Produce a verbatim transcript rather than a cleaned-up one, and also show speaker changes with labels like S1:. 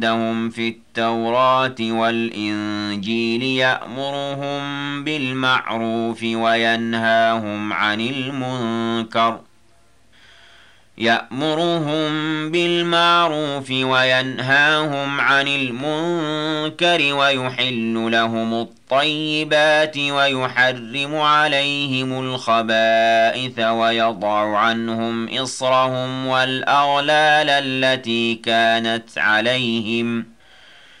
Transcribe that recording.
S1: عندهم في التوراة والإنجيل يأمرهم بالمعروف وينهاهم عن المنكر يأمرهم بالمعروف وينهاهم عن المنكر ويحل لهم الطيبات ويحرم عليهم الخبائث ويضع عنهم إصرهم والأغلال التي كانت عليهم